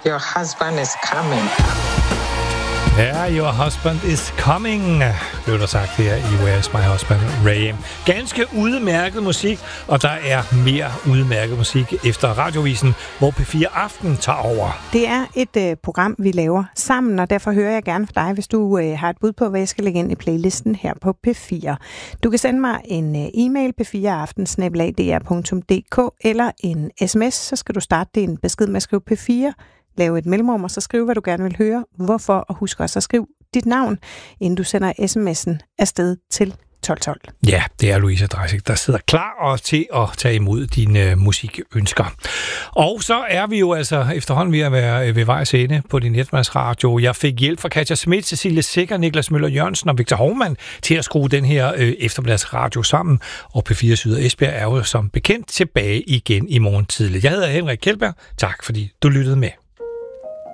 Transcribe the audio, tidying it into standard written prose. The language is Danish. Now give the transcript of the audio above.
Your husband is coming. Ja, your husband is coming, blev der sagt her i Where's My Husband, R.E.M. Ganske udmærket musik, og der er mere udmærket musik efter Radiovisen, hvor P4 Aften tager over. Det er et program, vi laver sammen, og derfor hører jeg gerne fra dig, hvis du har et bud på, hvad jeg skal lægge ind i playlisten her på P4. Du kan sende mig en e-mail, p4aften@dr.dk, eller en sms, så skal du starte din besked med at skrive P4, lave et mellemrum, og så skrive, hvad du gerne vil høre, hvorfor, og husk også at skrive dit navn, inden du sender sms'en afsted til 1212. Ja, det er Louise Dreisig, der sidder klar og til at tage imod dine musikønsker. Og så er vi jo altså efterhånden ved at være ved vejs ende på din netmandsradio. Jeg fik hjælp fra Katja Schmidt, Cecilie Sikker, Niklas Møller Jørgensen og Victor Hovmand til at skrue den her eftermiddagsradio sammen. Og P4 Syd og Esbjerg er jo som bekendt tilbage igen i morgen tidligt. Jeg hedder Henrik Kjeldberg. Tak fordi du lyttede med.